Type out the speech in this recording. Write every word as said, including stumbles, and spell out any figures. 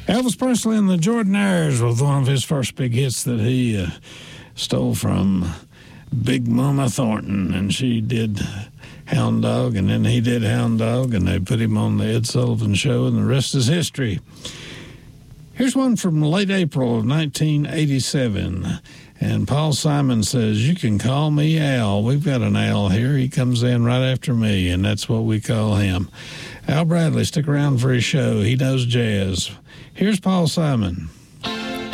Elvis Presley and the Jordanaires with one of his first big hits that he uh, stole from Big Mama Thornton, and she did Hound Dog, and then he did Hound Dog, and they put him on the Ed Sullivan Show, and the rest is history. Here's one from late April of nineteen eighty-seven, and Paul Simon says, "You can call me Al." We've got an Al here. He comes in right after me, and that's what we call him. Al Bradley, stick around for his show. He knows jazz. Here's Paul Simon.